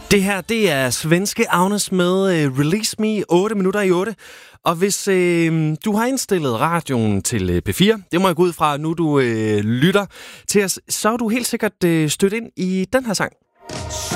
Det her, det er svenske Agnes med Release Me 8 minutter i 8. Og hvis du har indstillet radioen til P4, det må jeg gå ud fra, nu du lytter til os, så er du helt sikkert stødt ind i den her sang.